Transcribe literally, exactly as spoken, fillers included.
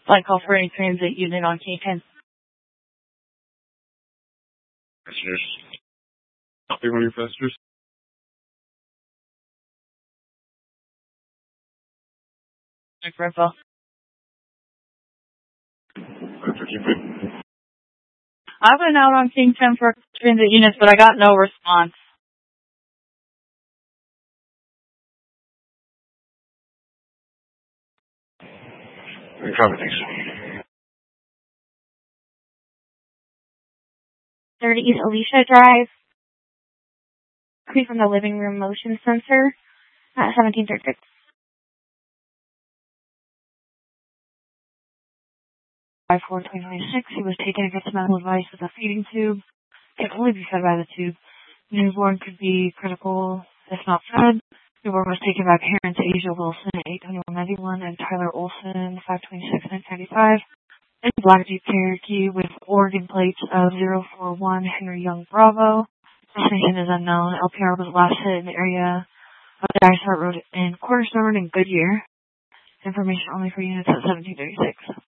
Flight call for any transit unit on K ten. Passengers. Copy one of your passengers. Check Redfall. I've been out on King ten for transit units, but I got no response. Copy, thanks. thirty East Alicia Drive. Coming from the living room motion sensor at seventeen thirty-six. five four twenty twenty-six, he was taken against a medical device with a feeding tube. Can only be fed by the tube. Newborn could be critical if not fed. Newborn was taken by parents Asia Wilson at eight twenty-one ninety-one and Tyler Olson five twenty-six nine ninety-five. And Black Jeep Cherokee with organ plates of zero four one Henry Young Bravo. Destination is unknown. L P R was last hit in the area of the Ice Heart Road in Cornerstone and Goodyear. Information only for units at seventeen thirty-six.